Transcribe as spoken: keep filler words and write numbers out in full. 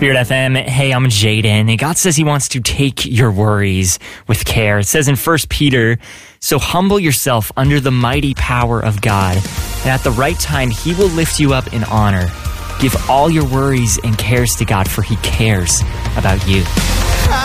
Spirit F M. Hey, I'm Jaden. And God says he wants to take your worries with care. It says in First Peter, so humble yourself under the mighty power of God, and at the right time he will lift you up in honor. Give all your worries and cares to God, for he cares about you.